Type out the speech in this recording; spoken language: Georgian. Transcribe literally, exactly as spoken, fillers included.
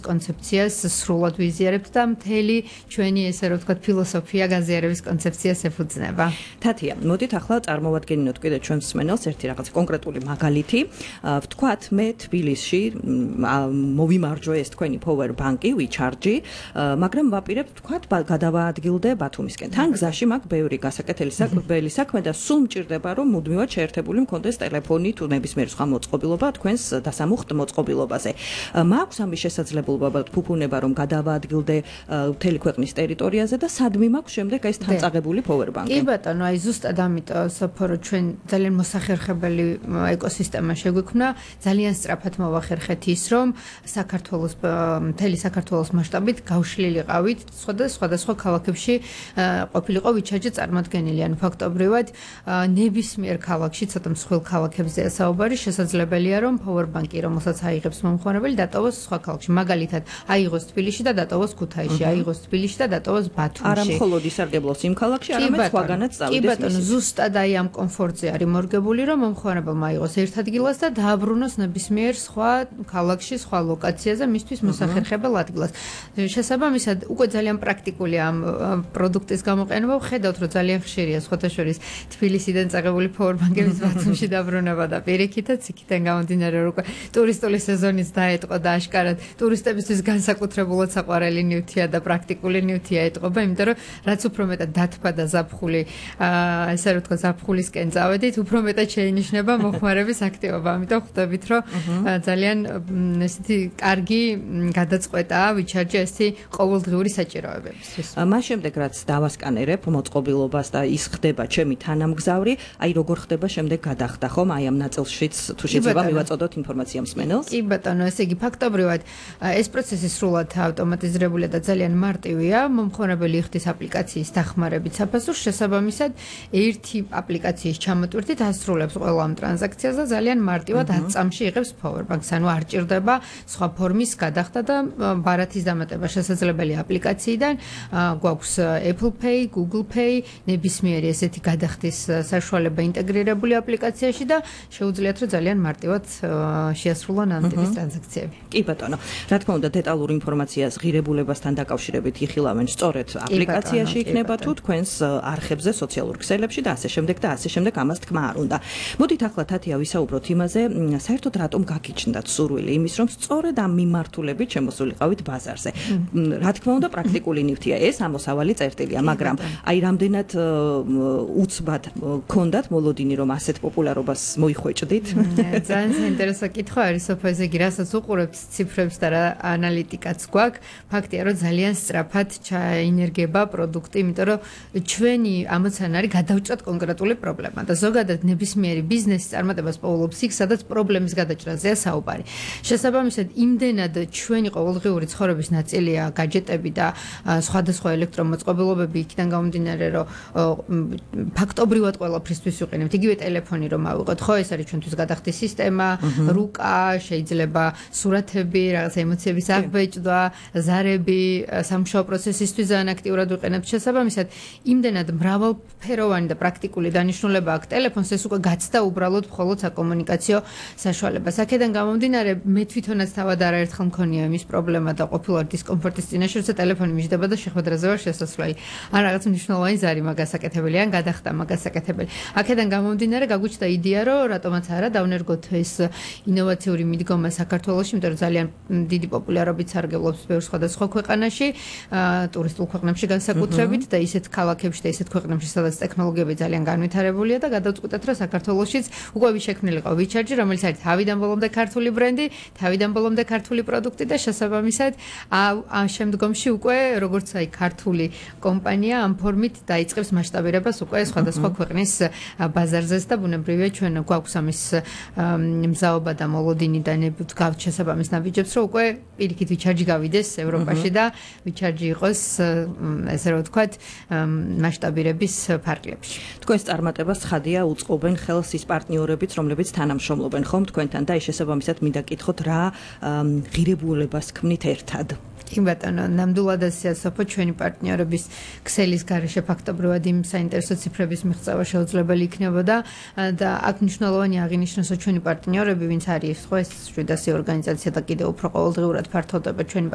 კონცეფციას სრულად ვიზიარებთ და მთელი ჩვენი ესე რომ ვთქვათ ფილოსოფია გაზიარების კონცეფციას ეფუძნება. თათია, მოდით ახლა წარმოვადგენინოთ კიდე ჩვენს მსმენელს ერთი რაღაც კონკრეტული მაგალითი. ვთქვათ, მე თბილისში მოვიმარჯვე ეს თქვენი power bank-ი, WeCharge, მაგრამ ვაპირებ ვთქვათ გადავაადგილდე ბათუმისკენ. თან გზაში მაქვს ბევრი გასაკეთებელი საქმე და სულ მჭირდება რომ მუდმივად შეერთებული მქონდეს ტელეფონი თუ ნებისმიერ სხვა მოწყობილობა თქვენს დასამუხტ მოწყობილობაზე. მაქვს ამის შესაძლებლობა ფუფუნება რომ გადავაადგილდე მთელი ქვეყნის ტერიტორიაზე და სადმე მაქვს შემდეგ ეს თანწაღებული power bank-ი. კი ბატონო, აი ზუსტად ამიტომ სოფორო ჩვენ ძალიან მოსახერხებელი ეკოსისტემა შეგვიქმნა, ძალიან სწრაფად მოვახერხეთ ის რომ საქართველოს მთელი საქართველოს მასშტაბით გავშლილიყავით სხვადასხვა ქალაქებში ყოფილიყო WeCharge წარმოდგენილი, ანუ ფაქტობრივად ნებისმიერ ქალაქში, ცოტა მსხვილ ქალაქებზეა საუბარი, შესაძლებელია რომ power bank-ი, რომელსაც აიღებს მომხმარებელი, დატოვოს სხვა ქალაქში. მაგალითად, აიღოს თბილისში და დატოვოს ქუთაისში, აიღოს თბილისში და დატოვოს ბათუმში. არა მხოლოდ ისარგებლოს იმ ქალაქში, არამედ სხვაგანაც წავიდეს. კი ბატონო, ზუსტად აი ამ კომფორტზე არის მორგებული, რომ მომხმარებელმა აიღოს ერთ ადგილას და დააბრუნოს ნებისმიერ სხვა ქალაქში, სხვა ლოკაციაზე, მისთვის მოსახერხებელ ადგილას. შესაბამისად, უკვე ძალიან პრაქტიკულია ამ პროდუქტის გამოყენება. ვხედავთ, რომ ძალიან ხშირია სხვათა შორის თბილისიდან წაღებული power bank-ების ბათუმში დაბრუნება და პირიქითაც იქიდან გამომდინარე, რომ უკვე ტურისტული სეზონიც დაეტყო და აშკარად ტურისტებისთვის განსაკუთრებულად საყვარელი ნივთია და პრაქტიკული ნივთია ეტყობა, იმიტომ რომ რაც უფრო მეტად დათბა და ზაფხული, ესე რომ ვთქვა, ზაფხულისკენ წავედით, უფრო მეტად შეინიშნება მოხმარების აქტივობა. ამიტომ ხვდებით, რომ ძალიან ესეთი კარგი გადაწყვეტაა WeCharge ესეთი ყოველდღიური საჭიროებებისთვის. მას შემდეგ რაც დავასკანერებ მოწყობილობას და ის ხდება ჩემი თანამგზავრი, აი როგორ ხდება შემდეგ გადახდა, ხომ? აი ამ ნაწილშიც თუ შეიძლება მივაწოდოთ ინფორმაცია მსმენელს. კი ბატონო, ესე იგი ფაქტობრივად ეს პროცესი სრულად ავტომატიზირებულია და ძალიან მარტივია. მომხმარებელი იხდის აპლიკაციის დახმარებით საფასურს, შესაბამისად ერთი აპლიკაციის ჩამოტვირთით ასრულებს ყველა ამ ტრანზაქციას და ძალიან მარტივად ათ წამში იღებს power bank-ს, ანუ არ ჭირდება სხვა ფორმის გადახდა და ბარათის დამატება შესაძლებელია აპლიკაციიდან. გვაქვს Apple Pay, Google Pay, ნებისმიერი ესეთი გადახდის საშუალება ინტეგრირებული აპლიკაციაში და შეუძლიათ რომ ძალიან მარტივად შეასრულონ ამ ტიპის ტრანზაქციები. კი ბატონო, რა თქმა უნდა, დეტალურ ინფორმაციას ღირებულებასთან დაკავშირებით იხილავენ სწორედ აპლიკაციაში იქნება თუ თქვენს არხებზე, სოციალურ ქსელებში და ასე შემდეგ და ასე შემდეგ, ამას თქმა არ უნდა. მოდით ახლა თათია ვისაუბროთ იმაზე, საერთოდ რატომ გაგიჩნდათ სურვილი იმის, რომ სწორედ ამ მიმართულებით შემოსულიყავით ბაზარზე. რა თქმა უნდა, პრაქტიკული ნივთია ეს, ამოსავალი წერტილია, მაგრამ აი რამდენად უცბად გქონდათ მოლოდინი, რომ ასეთ პოპულარობას მოიხვეჭდით? ძალიან საინტერესო კითხვა არის, სოფო, ესე იგი, რასაც უყურებთ ციფრებს და რა ანალიტიკაც გვაქვს, ფაქტია, რომ ძალიან სწრაფად ჩაინერგება პროდუქტი, იმიტომ რომ ჩვენი ამოცანა არის გადავჭრათ კონკრეტული პრობლემა და ზოგადად ნებისმიერი ბიზნესი წარმატებას პოულობს იქ, სადაც პრობლემის გადაჭრაზეა საუბარი. შესაბამისად, იმდენად ჩვენი ყოველდღიური ცხოვრების ნაწილია გაჯეტები და სხვადასხვა ელექტრომოწყობილობები, იქიდან გამომდინარე, რომ ფაქტობრივად ყველაფრისთვის ვიყენებთ. იგივე ტელეფონი რომ ავიღოთ, ხო, ეს არის ჩვენთვის გადახდის სისტემა, რუკა, შეიძლება სურათები, რაღაც ემოციების აღბეჭდვა, ზარები, სამუშაო პროცესისთვის ძალიან აქტიურად ვიყენებთ. შესაბამისად, იმდენად მრავალფეროვანი და პრაქტიკული დანიშნულება აქვს ტელეფონს, ეს უკვე გაცდა უბრალოდ მხოლოდ საკომუნიკაციო საშუალებას. აქედან გამომდინარე, მე თვითონაც თავად არაერთხელ მქონია იმის პრობლემა და ყოფილვარ დისკომფორტის წინაშე, როცა ტელეფონი მიჯდება და შეხვედრაზე ვარ შესასვლელი. ან რაღაც მნიშვნელოვანი ზარი მაგასაკეთებელი, ან გადახდა მაგასაკეთებელი. აქედან გამომდინარე, გაგვიჩნდა იდეა, რომ რატომაც არა დავნერგოთ ეს ინოვაციური მიდგომა საქართველოში, იმიტომ რომ ძალიან დიდი პოპულარობით სარგებლობს ბევრ სხვადასხვა ქვეყანაში, ტურისტულ ქვეყნებში განსაკუთრებით და ისეთ ქალაქებში და ისეთ ქვეყნებში, სადაც ტექნოლოგიები ძალიან განვითარებულია და გადავწყვიტეთ, რომ საქართველოშიც უკვე შექმნილიყო WeCharge, რომელიც არის თავიდან ბოლომდე ქართული ბრენდი, თავიდან ბოლომდე ქართული პროდუქტი და შესაბამისად ამ შემდგომში უკვე როგორც აი ქართული კომპანია ამ ფორმით დაიწყებს მასშტაბირებას უკვე სხვადასხვა ქვეყნის ბაზარზეც და ბუნებრივია ჩვენ გვაქვს ამის მზაობა და მოლოდინი და გავთ შესაბამის ნაბიჯებს, რომ უკვე პირიქით WeCharge გავიდეს ევროპაში და WeCharge იყოს ესე რომ ვთქვათ მასშტაბირების ფარგლებში. თქვენს წარმატებას ცხადია უწყობენ ხელს ის პარტნიორებიც, რომლებიც თანამშრომლობენ ხომ თქვენთან და ის შესაბამისად მინდა გითხოთ რა ღირებულებას ქმნით ერთად. კი ბატონო, ნამდვილად ასეა სოფო, ჩვენი პარტნიორების ქსელის გარეშე ფაქტობრივად იმ საინტერესო ციფრების მიღწევა შეუძლებელი იქნებოდა და აქ მნიშვნელოვანი აღინიშნოს, რომ ჩვენი პარტნიორები, ვინც არის ხო ეს შვიდასი ორგანიზაცია და კიდევ უფრო ყოველდღიურად ფართოვდება ჩვენი